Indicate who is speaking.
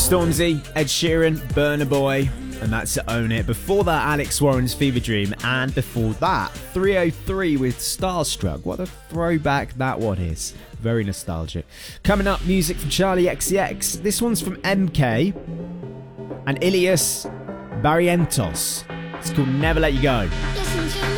Speaker 1: Stormzy, Ed Sheeran, Burna Boy, and that's Own It. Before that, Alex Warren's Fever Dream, and before that, 303 with Starstruck. What a throwback that one is. Very nostalgic. Coming up, music from Charlie XCX. This one's from MK and Ilias Barrientos. It's called Never Let You Go.